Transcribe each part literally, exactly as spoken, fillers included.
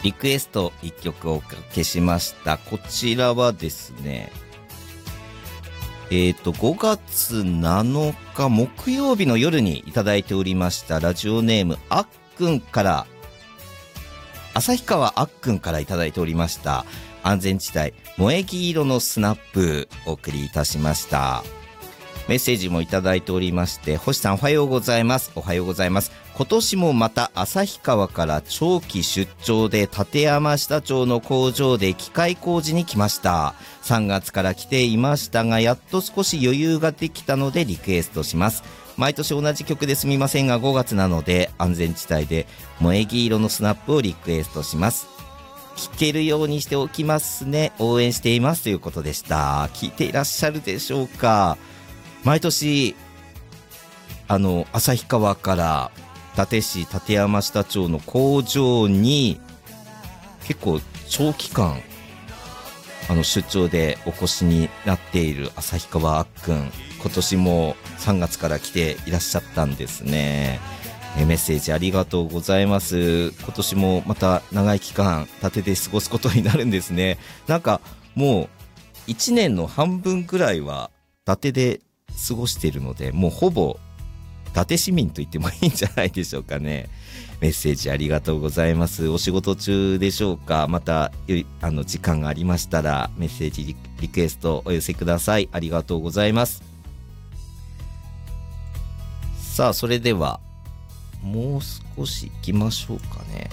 リクエストいっきょくおかけしました。こちらはですね、えっと、ごがつなのか木曜日の夜にいただいておりましたラジオネームあっくんから、旭川あっくんからいただいておりました安全地帯萌え木色のスナップお送りいたしました。メッセージもいただいておりまして、星さんおはようございます。おはようございます。今年もまた旭川から長期出張で立山下町の工場で機械工事に来ました。さんがつから来ていましたが、やっと少し余裕ができたのでリクエストします。毎年同じ曲ですみませんが、ごがつなので安全地帯で萌え木色のスナップをリクエストします。聴けるようにしておきますね。応援していますということでした。聞いていらっしゃるでしょうか。毎年あの旭川から伊達市立山下町の工場に結構長期間あの出張でお越しになっている旭川あっくん、今年もさんがつから来ていらっしゃったんですね。えメッセージありがとうございます。今年もまた長い期間伊達で過ごすことになるんですね。なんかもういちねんの半分ぐらいは伊達で過ごしているので、もうほぼ伊達市民と言ってもいいんじゃないでしょうかね。メッセージありがとうございます。お仕事中でしょうか。またあの時間がありましたらメッセージ リ, リクエストお寄せください。ありがとうございます。さあそれではもう少し行きましょうかね。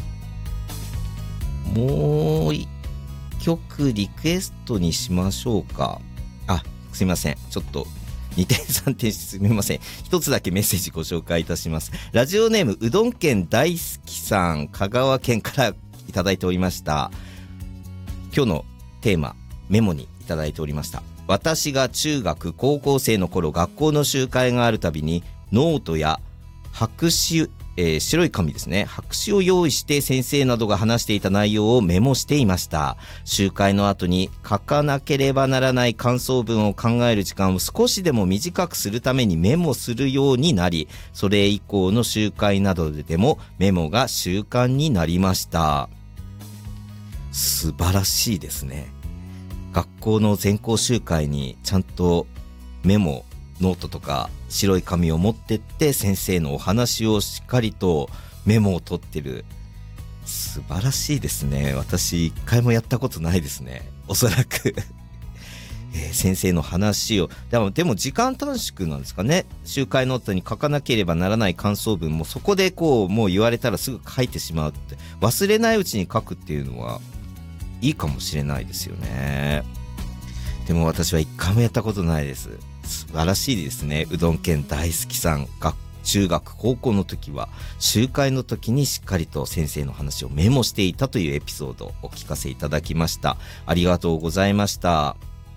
もう一曲リクエストにしましょうか。あ、すいません、ちょっとにてんさんてんすみません。一つだけメッセージご紹介いたします。ラジオネームうどん県大好きさん、香川県からいただいておりました。今日のテーマメモにいただいておりました。私が中学高校生の頃、学校の集会があるたびにノートや白紙、えー、白い紙ですね、白紙を用意して先生などが話していた内容をメモしていました。集会の後に書かなければならない感想文を考える時間を少しでも短くするためにメモするようになり、それ以降の集会などでもメモが習慣になりました。素晴らしいですね。学校の全校集会にちゃんとメモ、ノートとか白い紙を持ってって先生のお話をしっかりとメモを取ってる。素晴らしいですね。私一回もやったことないですね、おそらく、えー、先生の話をでも、でも時間短縮なんですかね。集会ノートに書かなければならない感想文もそこでこうもう言われたらすぐ書いてしまうって、忘れないうちに書くっていうのはいいかもしれないですよね。でも私は一回もやったことないです。素晴らしいですね。うどん県大好きさん、学中学高校の時は集会の時にしっかりと先生の話をメモしていたというエピソードをお聞かせいただきました。ありがとうございました。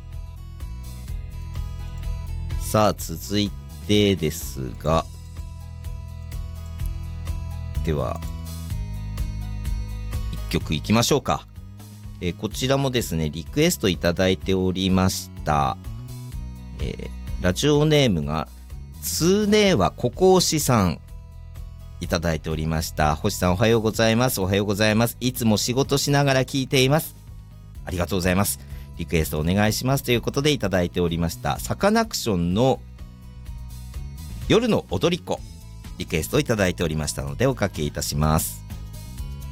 さあ続いてですが、では一曲いきましょうか。えー、こちらもですねリクエストいただいておりました。えー、ラジオネームがつーねーはここ推しさんいただいておりました。星さんおはようございます。おはようございます。いつも仕事しながら聞いています。ありがとうございます。リクエストお願いしますということでいただいておりました。サカナクションの夜の踊り子リクエストいただいておりましたのでおかけいたします。